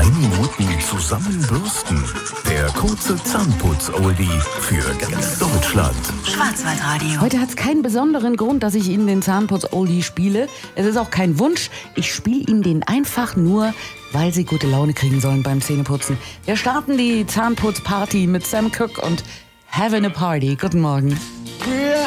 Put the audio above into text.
Minuten zusammenbürsten. Der kurze Zahnputz-Oldie für ganz Deutschland. Schwarzwaldradio. Heute hat es keinen besonderen Grund, dass ich Ihnen den Zahnputz-Oldie spiele. Es ist auch kein Wunsch. Ich spiele Ihnen den einfach nur, weil Sie gute Laune kriegen sollen beim Zähneputzen. Wir starten die Zahnputz-Party mit Sam Cooke und Having a Party. Guten Morgen.